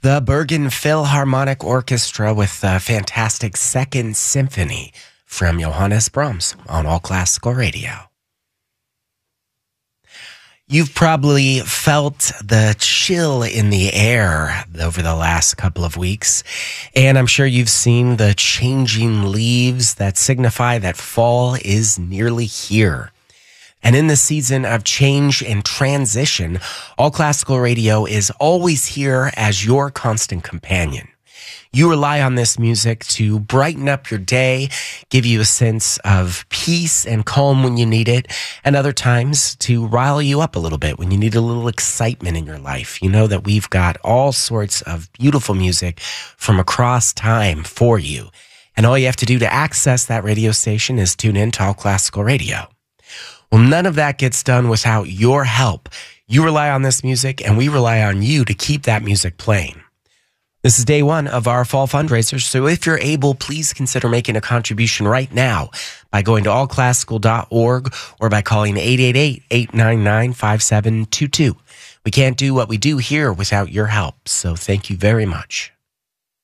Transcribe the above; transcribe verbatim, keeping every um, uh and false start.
The Bergen Philharmonic Orchestra with the fantastic Second Symphony from Johannes Brahms on All Classical Radio. You've probably felt the chill in the air over the last couple of weeks, and I'm sure you've seen the changing leaves that signify that fall is nearly here. And in the season of change and transition, All Classical Radio is always here as your constant companion. You rely on this music to brighten up your day, give you a sense of peace and calm when you need it, and other times to rile you up a little bit when you need a little excitement in your life. You know that we've got all sorts of beautiful music from across time for you. And all you have to do to access that radio station is tune in to All Classical Radio. Well, none of that gets done without your help. You rely on this music, and we rely on you to keep that music playing. This is day one of our fall fundraiser, so if you're able, please consider making a contribution right now by going to all classical dot org or by calling eight eight eight, eight nine nine, five seven two two. We can't do what we do here without your help, so thank you very much.